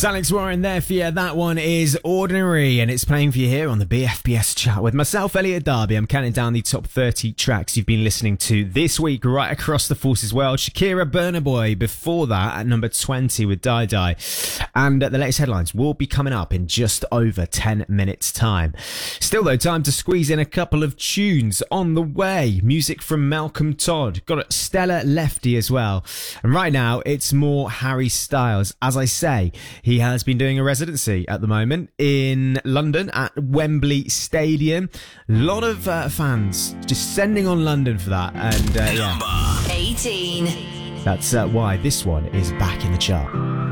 That's Alex Warren there for you. That one is Ordinary, and it's playing for you here on the BFBS chart with myself, Elliot Darby. I'm counting down the top 30 tracks you've been listening to this week right across the Forces world. Shakira, Burna Boy before that at number 20 with Die Die. And the latest headlines will be coming up in just over 10 minutes time. Still though, time to squeeze in a couple of tunes on the way. Music from Malcolm Todd. Got Stella Lefty as well. And right now it's more Harry Styles. As I say, he has been doing a residency at the moment in London at Wembley Stadium. A lot of fans just sending on London for that. And Number 18. That's why this one is back in the chart.